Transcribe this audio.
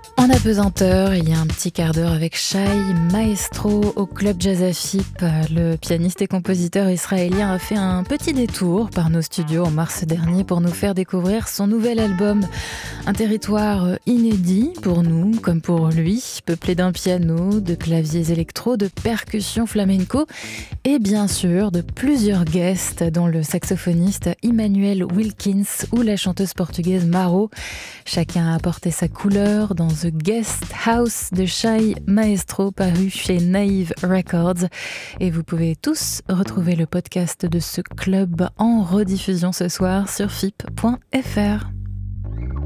En apesanteur, il y a un petit quart d'heure avec Shai Maestro au Club Jazz à FIP. Le pianiste et compositeur israélien a fait un petit détour par nos studios en mars dernier pour nous faire découvrir son nouvel album. Un territoire inédit pour nous comme pour lui, peuplé d'un piano, de claviers électro, de percussions flamenco et bien sûr de plusieurs guests dont le saxophoniste Emmanuel Wilkins ou la chanteuse portugaise Maro. Chacun a apporté sa couleur dans The Guest House de Shai Maestro paru chez Naive Records. Et vous pouvez tous retrouver le podcast de ce club en rediffusion ce soir sur fip.fr.